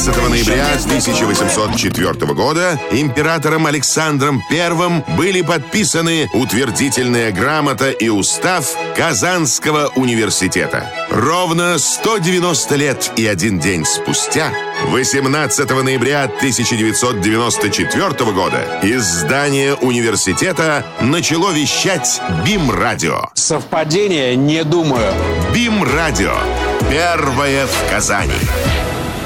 18 ноября 1804 года императором Александром I были подписаны утвердительная грамота и устав Казанского университета. Ровно 190 лет и 1 день спустя, 18 ноября 1994 года, из здания университета начало вещать БИМ-радио. Совпадение? Не думаю. БИМ-радио. Первое в Казани.